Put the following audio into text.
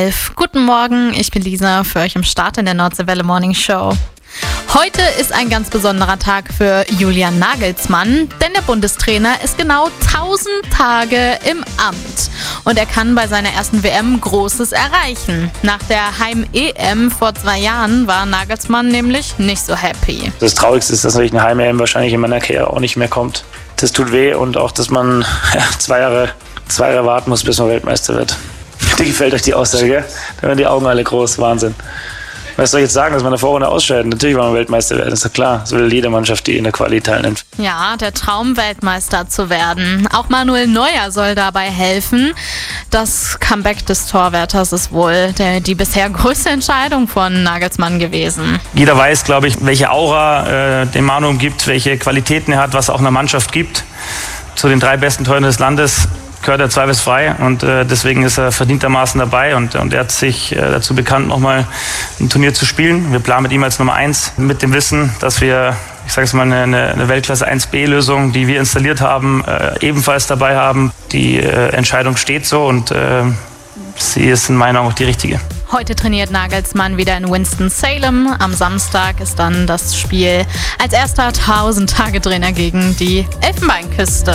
11. Guten Morgen, ich bin Lisa, für euch im Start in der Nordseewelle Morning Show. Heute ist ein ganz besonderer Tag für Julian Nagelsmann, denn der Bundestrainer ist genau 1000 Tage im Amt. Und er kann bei seiner ersten WM Großes erreichen. Nach der Heim-EM vor 2 Jahren war Nagelsmann nämlich nicht so happy. Das Traurigste ist, dass natürlich eine Heim-EM wahrscheinlich in meiner Karriere auch nicht mehr kommt. Das tut weh und auch, dass man 2 Jahre warten muss, bis man Weltmeister wird. Dir gefällt euch die Aussage, gell? Da werden die Augen alle groß, Wahnsinn. Was soll ich jetzt sagen, dass man in der Vorrunde ausscheiden? Natürlich wollen wir Weltmeister werden, ist ja klar. Das will jede Mannschaft, die in der Quali teilnimmt. Ja, der Traum, Weltmeister zu werden. Auch Manuel Neuer soll dabei helfen. Das Comeback des Torwärters ist wohl die bisher größte Entscheidung von Nagelsmann gewesen. Jeder weiß, glaube ich, welche Aura den Manu umgibt, welche Qualitäten er hat, was er auch einer Mannschaft gibt. Zu den 3 besten Torhütern des Landes gehört er zweifelsfrei und deswegen ist er verdientermaßen dabei und er hat sich dazu bekannt, nochmal ein Turnier zu spielen. Wir planen mit ihm als Nummer 1 mit dem Wissen, dass wir, ich sage es mal, eine Weltklasse 1B-Lösung, die wir installiert haben, ebenfalls dabei haben. Die Entscheidung steht so und sie ist in meiner Augen auch die richtige. Heute trainiert Nagelsmann wieder in Winston-Salem. Am Samstag ist dann das Spiel als erster 1000-Tage-Trainer gegen die Elfenbeinküste.